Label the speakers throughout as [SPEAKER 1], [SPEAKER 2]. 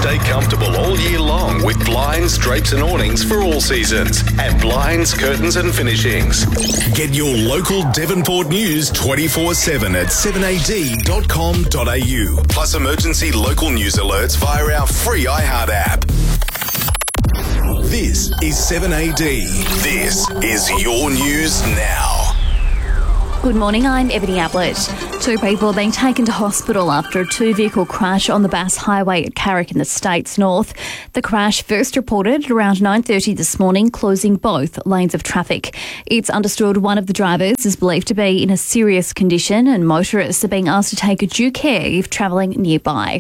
[SPEAKER 1] Stay comfortable all year long with blinds, drapes and awnings for all seasons at Blinds, Curtains and Finishings. Get your local Devonport news 24/7 at 7ad.com.au. Plus emergency local news alerts via our free iHeart app. This is 7AD. This is your news now.
[SPEAKER 2] Good morning, I'm Ebony Ablett. 2 people are being taken to hospital after a 2-vehicle crash on the Bass Highway at Carrick in the States North. The crash first reported at around 9:30 this morning, closing both lanes of traffic. It's understood one of the drivers is believed to be in a serious condition and motorists are being asked to take due care if travelling nearby.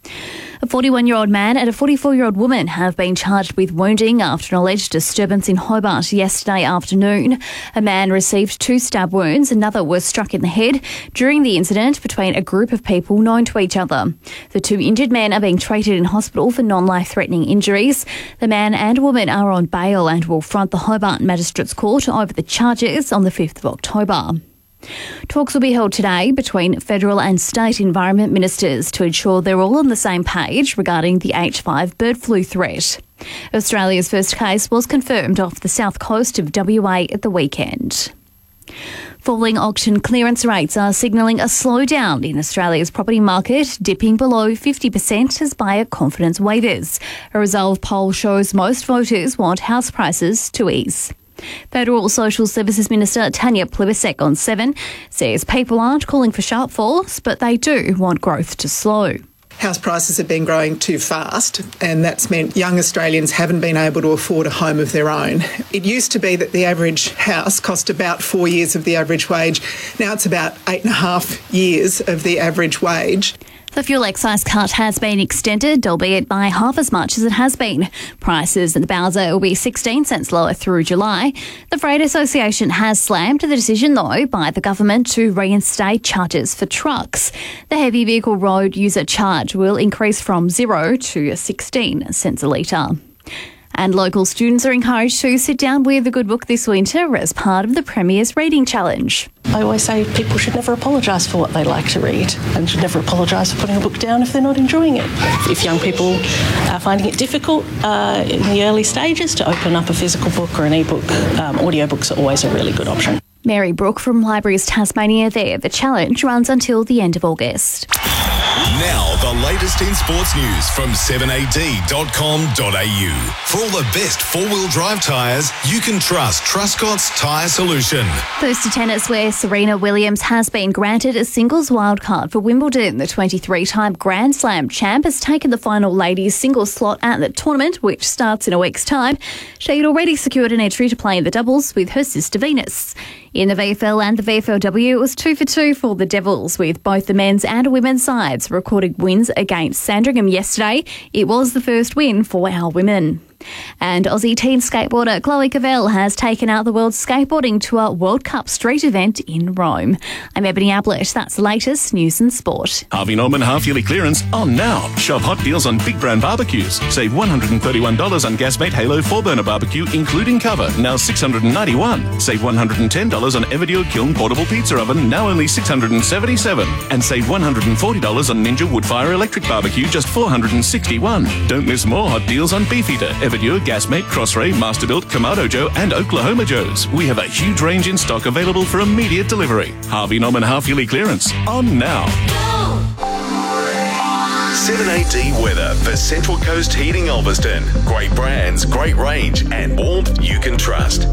[SPEAKER 2] A 41-year-old man and a 44-year-old woman have been charged with wounding after an alleged disturbance in Hobart yesterday afternoon. A man received 2 stab wounds, another was struck in the head during the incident between a group of people known to each other. The 2 injured men are being treated in hospital for non-life-threatening injuries. The man and woman are on bail and will front the Hobart Magistrates Court over the charges on the 5th of October. Talks will be held today between federal and state environment ministers to ensure they're all on the same page regarding the H5 bird flu threat. Australia's first case was confirmed off the south coast of WA at the weekend. Falling auction clearance rates are signalling a slowdown in Australia's property market, dipping below 50% as buyer confidence wavers. A Resolve poll shows most voters want house prices to ease. Federal Social Services Minister Tanya Plibersek on 7 says people aren't calling for sharp falls, but they do want growth to slow.
[SPEAKER 3] House prices have been growing too fast, and that's meant young Australians haven't been able to afford a home of their own. It used to be that the average house cost about 4 years of the average wage. Now it's about 8.5 years of the average wage.
[SPEAKER 2] The fuel excise cut has been extended, albeit by half as much as it has been. Prices at the Bowser will be 16 cents lower through July. The Freight Association has slammed the decision, though, by the government to reinstate charges for trucks. The heavy vehicle road user charge will increase from 0 to 16 cents a litre. And local students are encouraged to sit down with a good book this winter as part of the Premier's Reading Challenge.
[SPEAKER 4] I always say people should never apologise for what they like to read and should never apologise for putting a book down if they're not enjoying it. If young people are finding it difficult in the early stages to open up a physical book or an e-book, audiobooks are always a really good option.
[SPEAKER 2] Mary Brooke from Libraries Tasmania there. The challenge runs until the end of August.
[SPEAKER 1] Now, the latest in sports news from 7ad.com.au. For all the best four-wheel drive tyres, you can trust Truscott's Tyre Solution.
[SPEAKER 2] First to tennis, where Serena Williams has been granted a singles wildcard for Wimbledon. The 23-time Grand Slam champ has taken the final ladies singles slot at the tournament, which starts in a week's time. She had already secured an entry to play in the doubles with her sister Venus. In the VFL and the VFLW, it was 2 for 2 for the Devils, with both the men's and women's sides recording wins against Sandringham yesterday. It was the first win for our women. And Aussie teen skateboarder Chloe Cavell has taken out the World Skateboarding Tour World Cup street event in Rome. I'm Ebony Ablett. That's the latest news and sport.
[SPEAKER 5] Harvey Norman half-yearly clearance on now. Shop hot deals on big brand barbecues. Save $131 on Gasmate Halo 4-burner barbecue, including cover, now $691. Save $110 on Everdeal Kiln portable pizza oven, now only $677. And save $140 on Ninja Woodfire electric barbecue, just $461. Don't miss more hot deals on Beefeater, Everdeal, Gasmate, Crossray, Masterbuilt, Kamado Joe and Oklahoma Joe's. We have a huge range in stock available for immediate delivery. Harvey Norman half-yearly clearance on now.
[SPEAKER 1] 7AD weather for Central Coast Heating Ulverston. Great brands, great range and warmth you can trust.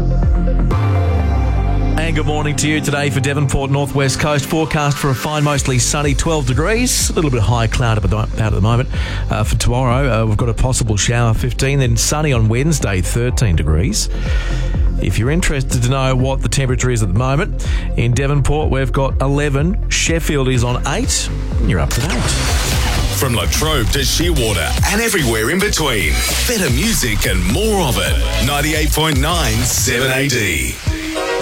[SPEAKER 6] And good morning to you today for Devonport Northwest Coast. Forecast for a fine, mostly sunny, 12 degrees. A little bit high cloud out at the moment. For tomorrow, we've got a possible shower, 15. Then sunny on Wednesday, 13 degrees. If you're interested to know what the temperature is at the moment, in Devonport, we've got 11. Sheffield is on 8. You're up to date.
[SPEAKER 1] From Latrobe to Shearwater and everywhere in between. Better music and more of it. 98.9 7AD.